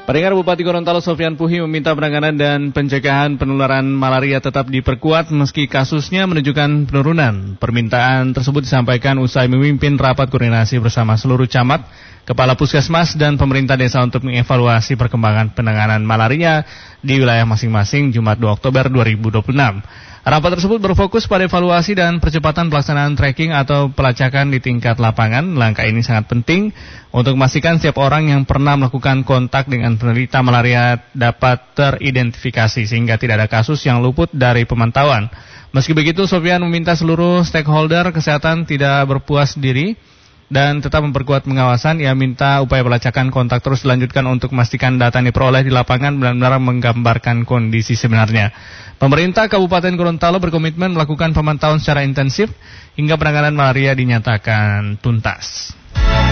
Pendengar, Bupati Gorontalo Sofyan Puhi meminta penanganan dan pencegahan penularan malaria tetap diperkuat meski kasusnya menunjukkan penurunan. Permintaan tersebut disampaikan usai memimpin rapat koordinasi bersama seluruh camat, kepala puskesmas dan pemerintah desa untuk mengevaluasi perkembangan penanganan malaria di wilayah masing-masing Jumat 2 Oktober 2026. Rapat tersebut berfokus pada evaluasi dan percepatan pelaksanaan tracking atau pelacakan di tingkat lapangan. Langkah ini sangat penting untuk memastikan setiap orang yang pernah melakukan kontak dengan penderita malaria dapat teridentifikasi sehingga tidak ada kasus yang luput dari pemantauan. Meski begitu, Sofyan meminta seluruh stakeholder kesehatan tidak berpuas diri dan tetap memperkuat pengawasan. Ia minta upaya pelacakan kontak terus dilanjutkan untuk memastikan data yang diperoleh di lapangan benar-benar menggambarkan kondisi sebenarnya. Pemerintah Kabupaten Gorontalo berkomitmen melakukan pemantauan secara intensif hingga penanganan malaria dinyatakan tuntas.